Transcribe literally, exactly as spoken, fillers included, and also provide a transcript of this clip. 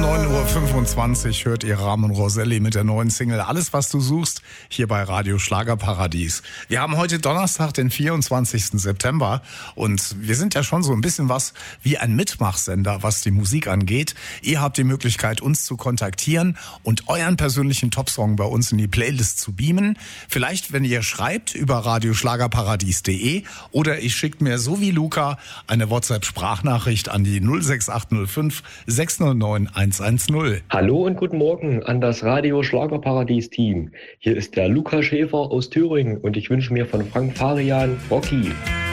neun Uhr fünfundzwanzig hört ihr Ramon Roselli mit der neuen Single Alles, was du suchst, hier bei Radio Schlagerparadies. Wir haben heute Donnerstag, den vierundzwanzigsten September und wir sind ja schon so ein bisschen was wie ein Mitmachsender, was die Musik angeht. Ihr habt die Möglichkeit, uns zu kontaktieren und euren persönlichen Topsong bei uns in die Playlist zu beamen. Vielleicht, wenn ihr schreibt über radioschlagerparadies punkt de oder ihr schickt mir so wie Luca eine WhatsApp-Sprachnachricht an die null sechs acht null fünf sechs null neun eins eins null. Hallo und guten Morgen an das Radio Schlagerparadies Team. Hier ist der Luca Schäfer aus Thüringen und ich wünsche mir von Frank Farian Rocky.